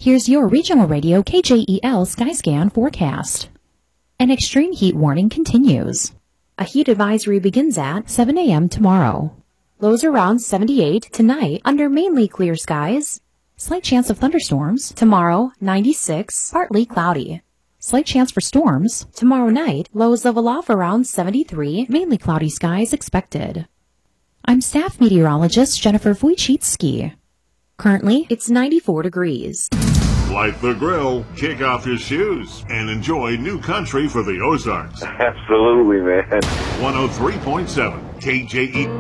Here's your regional radio KJEL Skyscan forecast. An extreme heat warning continues. A heat advisory begins at 7 a.m. tomorrow. Lows around 78 tonight under mainly clear skies. Slight chance of thunderstorms. Tomorrow, 96, partly cloudy. Slight chance for storms. Tomorrow night, lows level off around 73, mainly cloudy skies expected. I'm staff meteorologist Jennifer Wojcicki. Currently, it's 94 degrees. Light the grill, kick off your shoes, and enjoy new country for the Ozarks. Absolutely, man. 103.7 KJE.